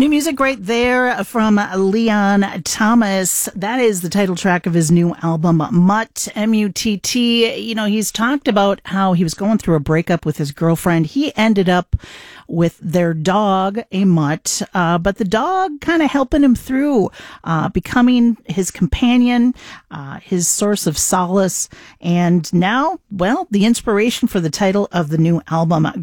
New music right there from Leon Thomas. That is the title track of his new album, Mutt, M-U-T-T. You know, he's talked about how he was going through a breakup with his girlfriend. He ended up with their dog, a mutt, but the dog kind of helping him through, becoming his companion, his source of solace, and now, well, the inspiration for the title of the new album.